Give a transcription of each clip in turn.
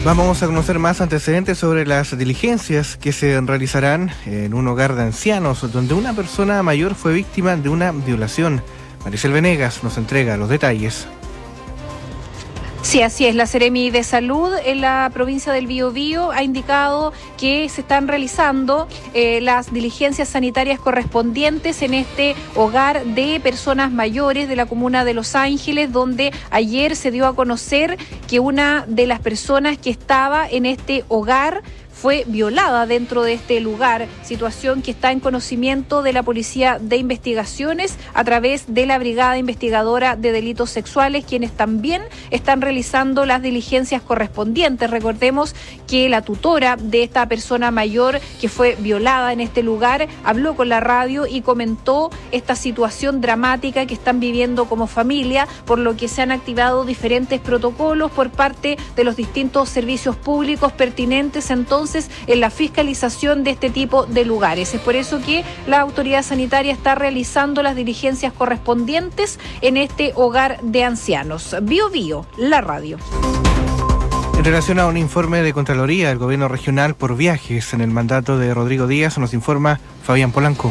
Vamos a conocer más antecedentes sobre las diligencias que se realizarán en un hogar de ancianos, donde una persona mayor fue víctima de una violación. Maricel Venegas nos entrega los detalles. Sí, así es. La Seremi de Salud en la provincia del Biobío ha indicado que se están realizando las diligencias sanitarias correspondientes en este hogar de personas mayores de la comuna de Los Ángeles, donde ayer se dio a conocer que una de las personas que estaba en este hogar fue violada dentro de este lugar, situación que está en conocimiento de la Policía de Investigaciones a través de la Brigada Investigadora de Delitos Sexuales, quienes también están realizando las diligencias correspondientes. Recordemos que la tutora de esta persona mayor que fue violada en este lugar habló con la radio y comentó esta situación dramática que están viviendo como familia, por lo que se han activado diferentes protocolos por parte de los distintos servicios públicos pertinentes entonces en la fiscalización de este tipo de lugares. Es por eso que la autoridad sanitaria está realizando las diligencias correspondientes en este hogar de ancianos. Biobío, la radio. En relación a un informe de Contraloría del Gobierno Regional por viajes en el mandato de Rodrigo Díaz, nos informa Fabián Polanco.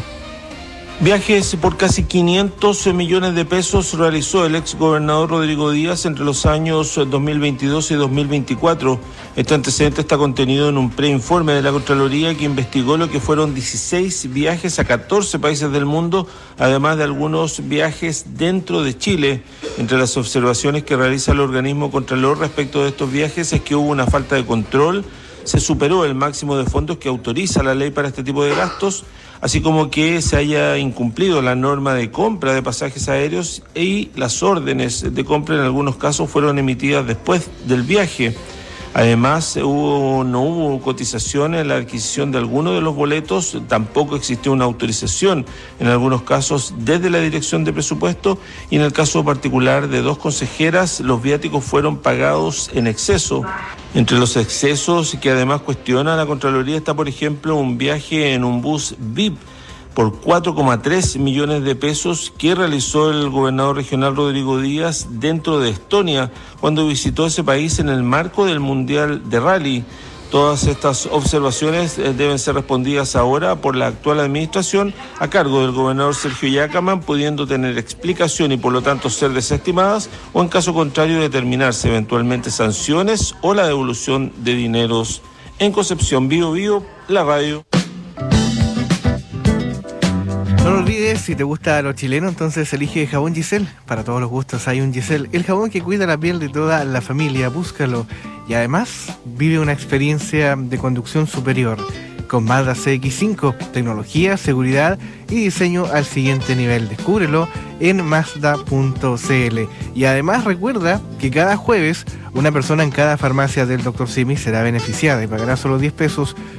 Viajes por casi 500 millones de pesos realizó el ex gobernador Rodrigo Díaz entre los años 2022 y 2024. Este antecedente está contenido en un preinforme de la Contraloría que investigó lo que fueron 16 viajes a 14 países del mundo, además de algunos viajes dentro de Chile. Entre las observaciones que realiza el organismo Contralor respecto de estos viajes es que hubo una falta de control, se superó el máximo de fondos que autoriza la ley para este tipo de gastos, así como que se haya incumplido la norma de compra de pasajes aéreos y las órdenes de compra en algunos casos fueron emitidas después del viaje. Además, no hubo cotización en la adquisición de alguno de los boletos, tampoco existió una autorización en algunos casos desde la Dirección de Presupuesto y en el caso particular de 2 consejeras, los viáticos fueron pagados en exceso. Entre los excesos que además cuestiona la Contraloría está, por ejemplo, un viaje en un bus VIP por 4,3 millones de pesos que realizó el gobernador regional Rodrigo Díaz dentro de Estonia cuando visitó ese país en el marco del Mundial de Rally. Todas estas observaciones deben ser respondidas ahora por la actual administración a cargo del gobernador Sergio Yacamán, pudiendo tener explicación y por lo tanto ser desestimadas o en caso contrario determinarse eventualmente sanciones o la devolución de dineros. En Concepción, Biobío, la radio. No lo olvides, si te gusta lo chileno, entonces elige jabón Giselle. Para todos los gustos hay un Giselle, el jabón que cuida la piel de toda la familia. Búscalo. Y además, vive una experiencia de conducción superior con Mazda CX-5, tecnología, seguridad y diseño al siguiente nivel. Descúbrelo en Mazda.cl. Y además recuerda que cada jueves una persona en cada farmacia del Dr. Simi será beneficiada y pagará solo 10 pesos